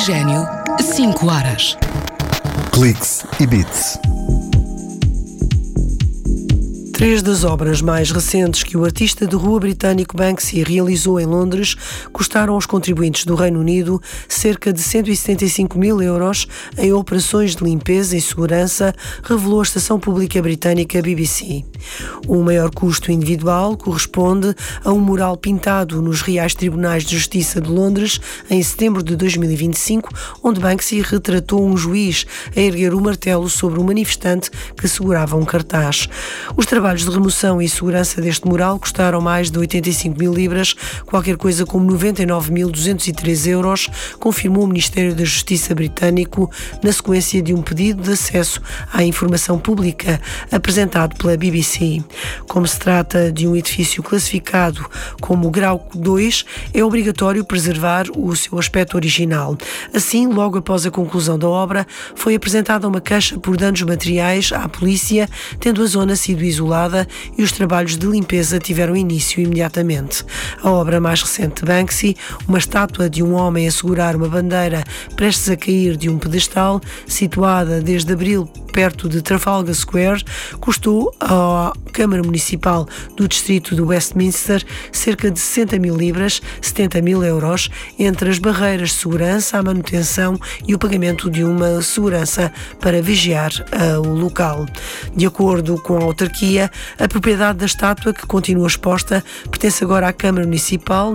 Oxigênio, 5 horas. Cliques e Bits. Três das obras mais recentes que o artista de rua britânico Banksy realizou em Londres custaram aos contribuintes do Reino Unido cerca de 175 mil euros em operações de limpeza e segurança, revelou a estação pública britânica BBC. O maior custo individual corresponde a um mural pintado nos Reais Tribunais de Justiça de Londres em setembro de 2025, onde Banksy retratou um juiz a erguer o martelo sobre um manifestante que segurava um cartaz. Os trabalhos de remoção e segurança deste mural custaram mais de 85 mil libras, qualquer coisa como 99.203 euros, confirmou o Ministério da Justiça britânico na sequência de um pedido de acesso à informação pública apresentado pela BBC. Como se trata de um edifício classificado como grau 2, é obrigatório preservar o seu aspecto original. Assim, logo após a conclusão da obra, foi apresentada uma queixa por danos materiais à polícia, tendo a zona sido isolada e os trabalhos de limpeza tiveram início imediatamente. A obra mais recente de Banksy, uma estátua de um homem a segurar uma bandeira prestes a cair de um pedestal, situada desde abril perto de Trafalgar Square, custou à Câmara Municipal do Distrito de Westminster cerca de 60 mil libras, 70 mil euros, entre as barreiras de segurança, a manutenção e o pagamento de uma segurança para vigiar o local. De acordo com a autarquia, a propriedade da estátua, que continua exposta, pertence agora à Câmara Municipal,